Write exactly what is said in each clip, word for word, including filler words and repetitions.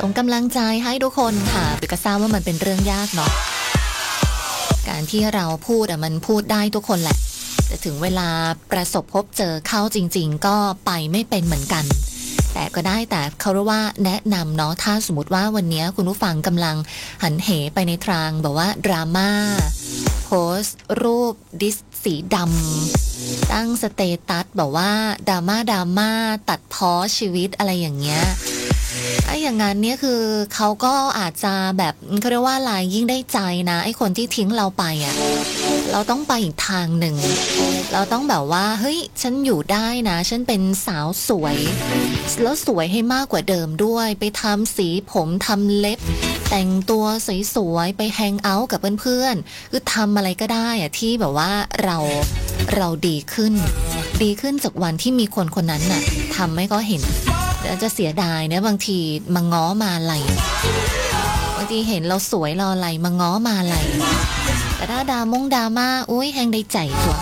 ส่งกำลังใจให้ทุกคนค่ะปิกทราบว่ามันเป็นเรื่องยากเนาะการที่เราพูดอะมันพูดได้ทุกคนแหละแต่ถึงเวลาประสบพบเจอเข้าจริงๆก็ไปไม่เป็นเหมือนกันแต่ก็ได้แต่เขาเรียกว่าแนะนำเนาะถ้าสมมติว่าวันนี้คุณผู้ฟังกำลังหันเหไปในทางแบบว่าดราม่าโพสต์รูปดิสสีดำตั้งสเตตัสแบบว่าดราม่าดราม่าตัดพ้อชีวิตอะไรอย่างเงี้ยไอ้อย่างงั้นเนี่ยคือเขาก็อาจจะแบบเขาเรียกว่าอะไรยิ่งได้ใจนะไอ้คนที่ทิ้งเราไปอ่ะเราต้องไปอีกทางหนึ่งเราต้องแบบว่าเฮ้ยฉันอยู่ได้นะฉันเป็นสาวสวยแล้วสวยให้มากกว่าเดิมด้วยไปทำสีผมทำเล็บแต่งตัวสวยๆไปแฮงเอาท์กับเพื่อนๆคือทำอะไรก็ได้อะที่แบบว่าเราเราดีขึ้นดีขึ้นจากวันที่มีคนคนนั้นน่ะทำไม่ก็เห็นแล้วจะเสียดายนะบางทีมาง้อมาไหลบางทีเห็นเราสวยเราไหลมาง้อมาไหลแต่ถ้าดามงดราม่าอุ้ยแฮงได้ใจตัว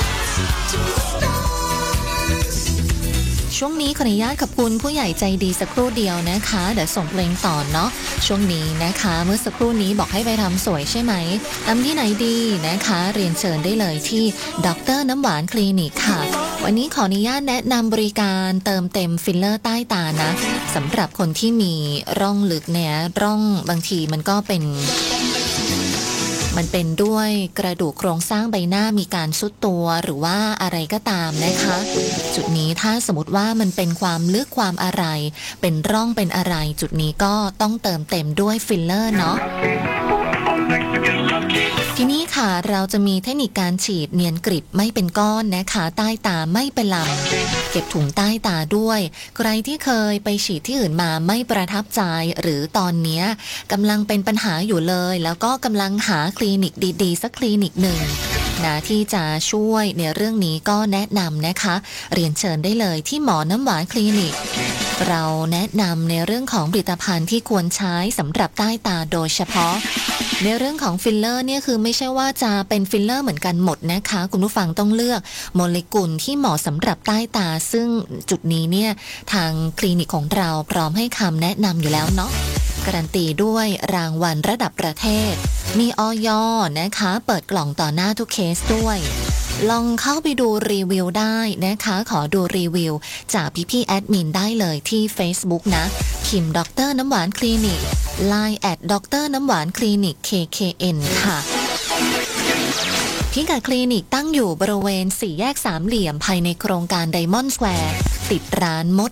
ช่วงนี้ขออนุญาตขอบคุณผู้ใหญ่ใจดีสักครู่เดียวนะคะเดี๋ยวส่งเพลงต่อเนาะช่วงนี้นะคะเมื่อสักครู่นี้บอกให้ไปทำสวยใช่ไหมทำที่ไหนดีนะคะเรียนเชิญได้เลยที่ดร.น้ำหวานคลินิกค่ะวันนี้ขออนุญาตแนะนำบริการเติมเต็มฟิลเลอร์ใต้ตานะสำหรับคนที่มีร่องลึกเนี่ยร่องบางทีมันก็เป็นมันเป็นด้วยกระดูกโครงสร้างใบหน้ามีการทรุดตัวหรือว่าอะไรก็ตามนะคะจุดนี้ถ้าสมมติว่ามันเป็นความลึกความอะไรเป็นร่องเป็นอะไรจุดนี้ก็ต้องเติมเต็มด้วยฟิลเลอร์เนาะทีนี้ค่ะเราจะมีเทคนิคการฉีดเนียนกริบไม่เป็นก้อนนะคะใต้ตาไม่เป็นลำเก็บถุงใต้ตาด้วยใครที่เคยไปฉีดที่อื่นมาไม่ประทับใจหรือตอนนี้กำลังเป็นปัญหาอยู่เลยแล้วก็กำลังหาคลินิกดีๆสักคลินิกหนึ่งนะที่จะช่วยในเรื่องนี้ก็แนะนำนะคะเรียนเชิญได้เลยที่หมอน้ำหวานคลินิกเราแนะนำในเรื่องของผลิตภัณฑ์ที่ควรใช้สำหรับใต้ตาโดยเฉพาะในเรื่องของฟิลเลอร์เนี่ยคือไม่ใช่ว่าจะเป็นฟิลเลอร์เหมือนกันหมดนะคะคุณผู้ฟังต้องเลือกโมเลกุลที่เหมาะสำหรับใต้ตาซึ่งจุดนี้เนี่ยทางคลินิกของเราพร้อมให้คำแนะนำอยู่แล้วเนาะการันตีด้วยรางวัลระดับประเทศมีอย.นะคะเปิดกล่องต่อหน้าทุกเคสด้วยลองเข้าไปดูรีวิวได้นะคะขอดูรีวิวจากพี่ๆแอดมินได้เลยที่ Facebook นะพิมพ์ดร.น้ำหวานคลินิก ไลน์ แอท ดร.น้ำหวานคลินิก เค เค เอ็น ค่ะพิกัดคลินิกตั้งอยู่บริเวณสี่แยกสามเหลี่ยมภายในโครงการไดมอนด์สแควร์ติดร้านมด